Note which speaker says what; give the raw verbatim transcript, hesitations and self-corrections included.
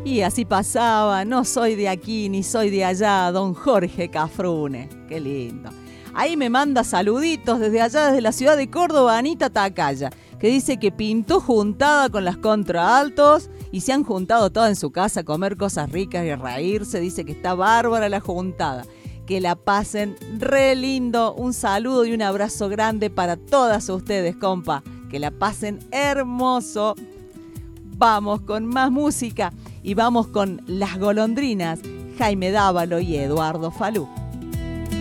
Speaker 1: Y así pasaba, no soy de aquí ni soy de allá, don Jorge Cafrune. Qué lindo. Ahí me manda saluditos desde allá, desde la ciudad de Córdoba, Anita Tacaya, que dice que pintó juntada con las contraaltos y se han juntado todas en su casa a comer cosas ricas y a reírse. Dice que está bárbara la juntada. Que la pasen re lindo. Un saludo y un abrazo grande para todas ustedes, compa. Que la pasen hermoso. Vamos con más música y vamos con Las Golondrinas, Jaime Dávalo y Eduardo Falú.